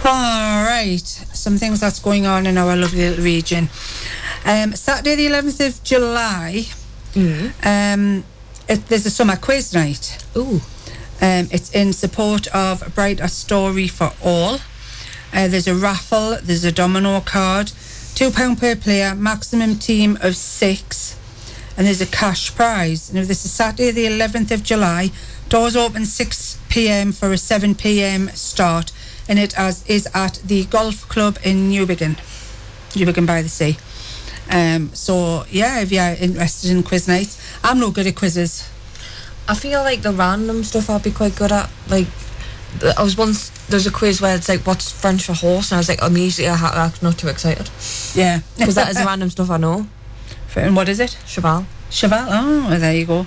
All right, some things that's going on in our lovely little region. Saturday the 11th of July, there's a summer quiz night. Ooh. It's in support of A Brighter Story for All. There's a raffle, there's a domino card, £2 per player, maximum team of 6, and there's a cash prize. And if this is Saturday the 11th of July, doors open 6 p.m. for a 7 p.m. start, and it is at the golf club in Newbiggin by the sea. So yeah, if you're interested in quiz nights, I'm no good at quizzes. I feel like the random stuff I'd be quite good at. Like, there's a quiz where it's like, what's French for horse? And I was like, immediately I had to act not too excited. Yeah. Because that is the random stuff I know. And what is it? Cheval. Oh, well, there you go.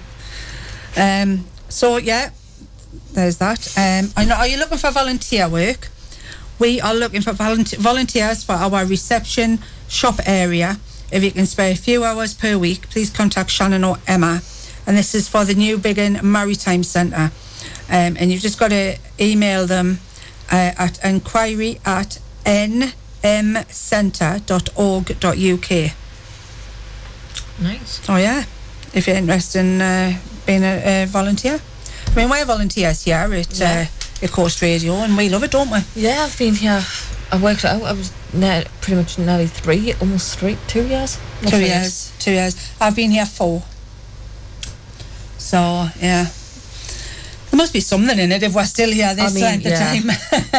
So yeah, there's that. I know. Are you looking for volunteer work? We are looking for volunteers for our reception shop area. If you can spare a few hours per week, please contact Shannon or Emma. And this is for the Newbiggin Maritime Centre. And you've just got to email them at enquiry@nmcentre.org.uk. Nice. Oh yeah, if you're interested in being a volunteer. I mean, we're volunteers here at Coast Radio, and we love it, don't we? Yeah, I've been here. I worked it out. I was pretty much nearly 2 years. 2 years. 2 years. I've been here 4. So yeah, there must be something in it if we're still here this length of time.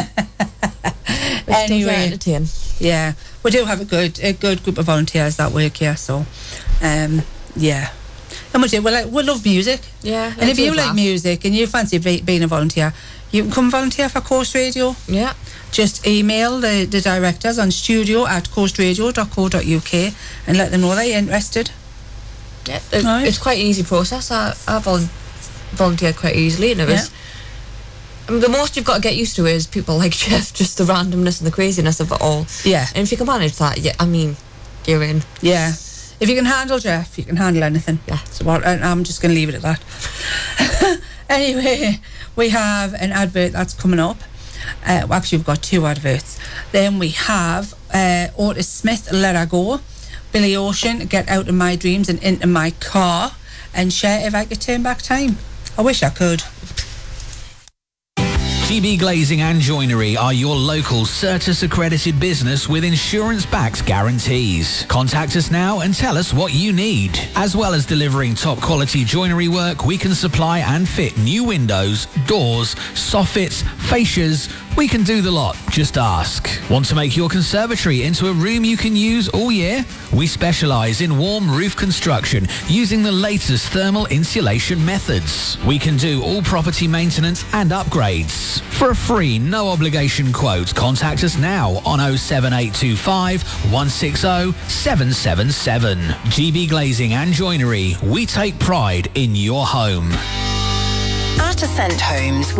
Anyway, yeah, we do have a good group of volunteers that work here. So, yeah, and we love music. Yeah, and if you like music and you fancy being a volunteer, you can come volunteer for Coast Radio. Yeah, just email the directors on studio@coastradio.co.uk and let them know that you're interested. Yeah, it's quite an easy process. I volunteered quite easily, and it was. I mean, the most you've got to get used to is people like Jeff, just the randomness and the craziness of it all. Yeah, and if you can manage that, I mean, you're in. Yeah, if you can handle Jeff, you can handle anything. Yeah. So I'm just going to leave it at that. Anyway, we have an advert that's coming up. Actually, we've got 2 adverts. Then we have Otis Smith, Let Her Go. Billy Ocean, Get Out of My Dreams and Into My Car. And Cher, If I Could Turn Back Time. I wish I could. GB Glazing and Joinery are your local Certis accredited business with insurance-backed guarantees. Contact us now and tell us what you need. As well as delivering top quality joinery work, we can supply and fit new windows, doors, soffits, fascias. We can do the lot. Just ask. Want to make your conservatory into a room you can use all year? We specialise in warm roof construction using the latest thermal insulation methods. We can do all property maintenance and upgrades. For a free, no obligation quote, contact us now on 07825 160 777. GB Glazing and Joinery. We take pride in your home. At Ascent Homes,